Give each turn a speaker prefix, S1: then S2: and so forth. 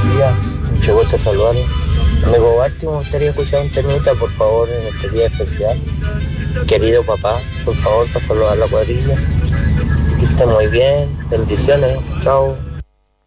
S1: día, mucho gusto saludarlo. Amigo Barty, me gustaría escuchar un temita, por favor, en este día especial. Querido papá, por favor, para saludar a la cuadrilla. Que esté muy bien, bendiciones, chao.